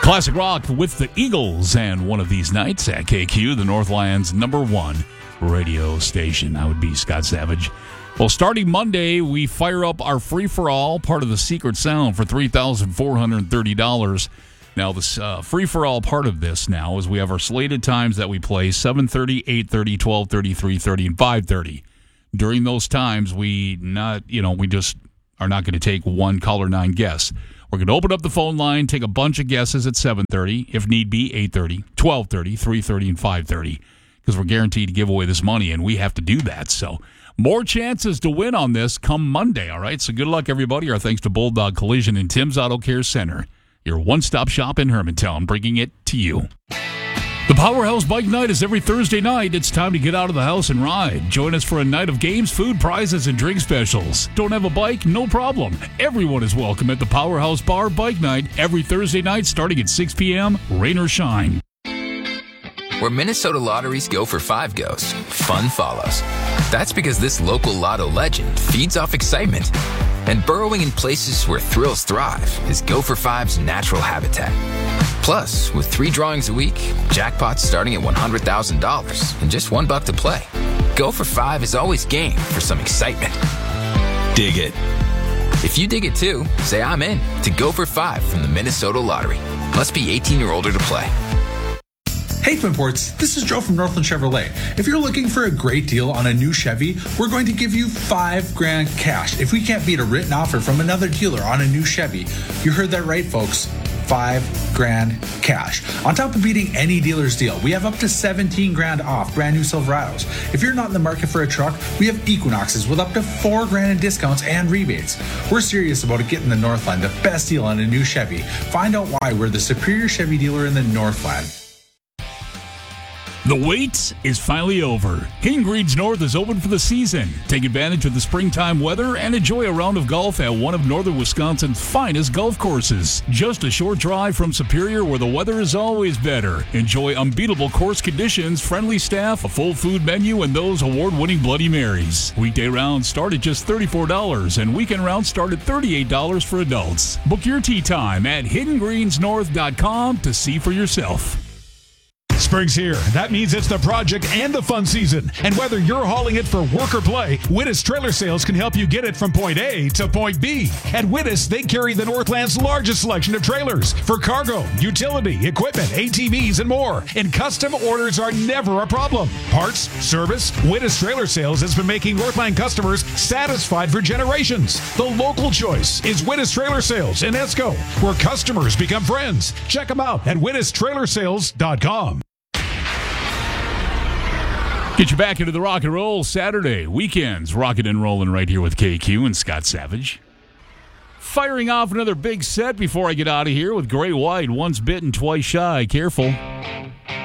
Classic rock with the Eagles, and one of these nights at KQ, the Northland's #1 radio station. I would be Scott Savage. Well, starting Monday, we fire up our free-for-all, part of the Secret Sound, for $3,430. Now, this free-for-all part of this now is we have our slated times that we play: 7:30, 8:30, 12:30, 3:30, and 5:30. During those times, we just are not going to take one caller 9 guess. We're going to open up the phone line, take a bunch of guesses at 7:30, if need be, 8:30, 12:30, 3:30, and 5:30, because we're guaranteed to give away this money, and we have to do that. So more chances to win on this come Monday, all right? So good luck, everybody. Our thanks to Bulldog Collision and Tim's Auto Care Center, your one-stop shop in Hermantown, bringing it to you. The Powerhouse Bike Night is every Thursday night. It's time to get out of the house and ride. Join us for a night of games, food, prizes, and drink specials. Don't have a bike? No problem. Everyone is welcome at the Powerhouse Bar Bike Night every Thursday night starting at 6 p.m., rain or shine. Where Minnesota lotteries go for 5 goes, fun follows. That's because this local lotto legend feeds off excitement. And burrowing in places where thrills thrive is Go for Five's natural habitat. Plus, with 3 drawings a week, jackpots starting at $100,000 and just $1 to play. Go for 5 is always game for some excitement. Dig it. If you dig it too, say I'm in to Go for 5 from the Minnesota Lottery. Must be 18 or older to play. Hey Twin Ports, this is Joe from Northland Chevrolet. If you're looking for a great deal on a new Chevy, we're going to give you $5,000 cash if we can't beat a written offer from another dealer on a new Chevy. You heard that right, folks. $5,000 cash. On top of beating any dealer's deal, we have up to $17,000 off brand new Silverados. If you're not in the market for a truck, we have Equinoxes with up to $4,000 in discounts and rebates. We're serious about getting the Northland the best deal on a new Chevy. Find out why we're the superior Chevy dealer in the Northland. The wait is finally over. Hidden Greens North is open for the season. Take advantage of the springtime weather and enjoy a round of golf at one of northern Wisconsin's finest golf courses. Just a short drive from Superior, where the weather is always better. Enjoy unbeatable course conditions, friendly staff, a full food menu, and those award-winning Bloody Marys. Weekday rounds start at just $34, and weekend rounds start at $38 for adults. Book your tee time at hiddengreensnorth.com to see for yourself. Spring's here. That means it's the project and the fun season. And whether you're hauling it for work or play, Wittis Trailer Sales can help you get it from point A to point B. At Wittis, they carry the Northland's largest selection of trailers for cargo, utility, equipment, ATVs, and more. And custom orders are never a problem. Parts, service, Wittis Trailer Sales has been making Northland customers satisfied for generations. The local choice is Wittis Trailer Sales in Esco, where customers become friends. Check them out at WittisTrailerSales.com. Get you back into the rock and roll Saturday. Weekends, rocking and rolling right here with KQ and Scott Savage. Firing off another big set before I get out of here with Great White. Once bitten, twice shy. Careful.